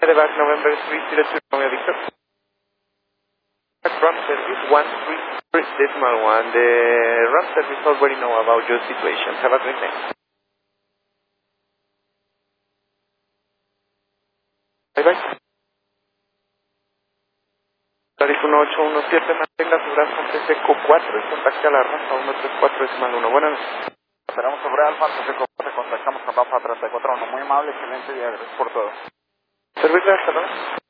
The back November 302 Romeo Victor. Ram service 133.1. The Ram service already know about your situation. Have a great day. Bye bye. Tarif 1817, mantenga su brazo ante seco 4 y contacte a la raza 134.1. Buenas noches. Esperamos sobre Alfa, te contactamos con Rafa 34.1. Muy amable, excelente día, gracias por todo. Servicio, hasta luego.